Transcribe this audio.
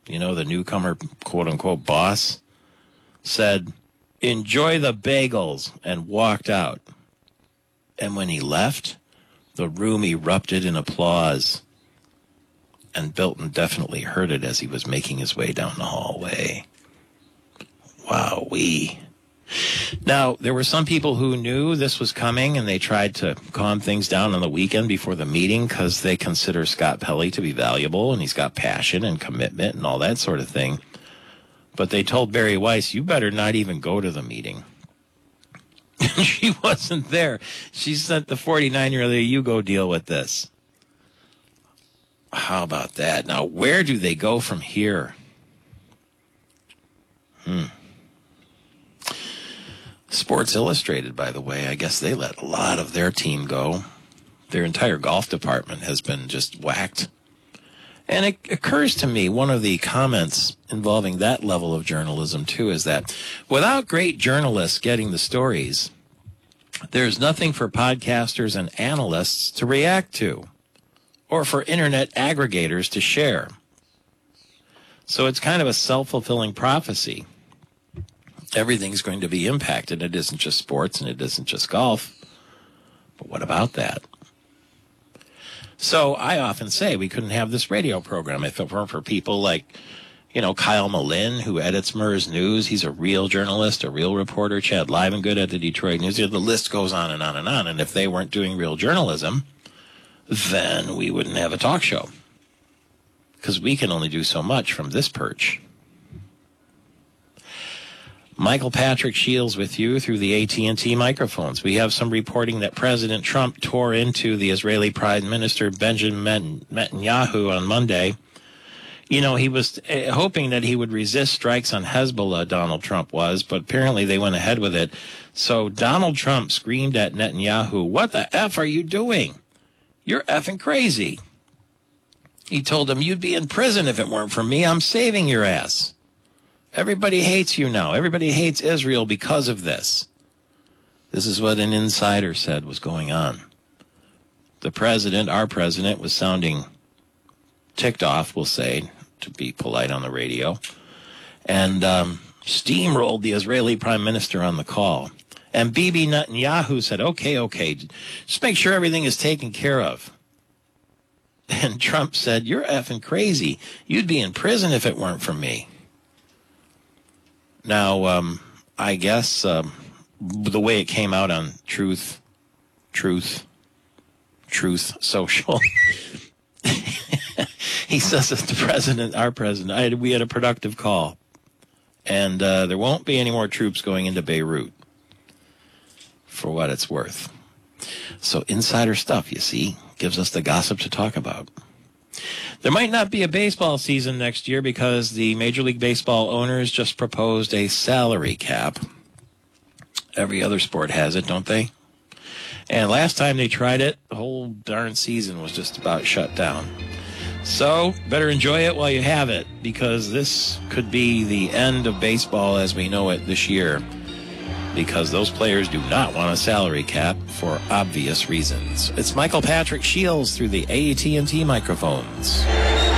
the newcomer, quote-unquote, boss, said, "Enjoy the bagels," and walked out. And when he left, the room erupted in applause. And Bilton definitely heard it as he was making his way down the hallway. Wowee. Now, there were some people who knew this was coming, and they tried to calm things down on the weekend before the meeting because they consider Scott Pelley to be valuable, and he's got passion and commitment and all that sort of thing. But they told Barry Weiss, "You better not even go to the meeting." She wasn't there. She sent the 49-year-old, "You go deal with this." How about that? Now, where do they go from here? Sports Illustrated, by the way, I guess they let a lot of their team go. Their entire golf department has been just whacked. And it occurs to me, one of the comments involving that level of journalism, too, is that without great journalists getting the stories, there's nothing for podcasters and analysts to react to, or for internet aggregators to share. So it's kind of a self-fulfilling prophecy. Everything's going to be impacted. It isn't just sports and it isn't just golf. But what about that? So I often say we couldn't have this radio program if it weren't for people like, Kyle Malin, who edits MERS News. He's a real journalist, a real reporter. Chad Livengood at the Detroit News. The list goes on and on and on. And if they weren't doing real journalism, then we wouldn't have a talk show. Because we can only do so much from this perch. Michael Patrick Shields with you through the AT&T microphones. We have some reporting that President Trump tore into the Israeli Prime Minister Benjamin Netanyahu on Monday. He was hoping that he would resist strikes on Hezbollah, Donald Trump was, but apparently they went ahead with it. So Donald Trump screamed at Netanyahu, "What the F are you doing? You're effing crazy." He told him, "You'd be in prison if it weren't for me. I'm saving your ass. Everybody hates you now. Everybody hates Israel because of this." This is what an insider said was going on. The president, our president, was sounding ticked off, we'll say, to be polite on the radio, and steamrolled the Israeli prime minister on the call. And Bibi Netanyahu said, okay, just make sure everything is taken care of. And Trump said, "You're effing crazy. You'd be in prison if it weren't for me." Now, I guess the way it came out on Truth Social, he says that the president, our president, we had a productive call, and there won't be any more troops going into Beirut, for what it's worth. So insider stuff, you see, gives us the gossip to talk about. There might not be a baseball season next year because the Major League Baseball owners just proposed a salary cap. Every other sport has it, don't they? And last time they tried it, the whole darn season was just about shut down. So better enjoy it while you have it, because this could be the end of baseball as we know it this year, because those players do not want a salary cap for obvious reasons. It's Michael Patrick Shields through the AT&T microphones.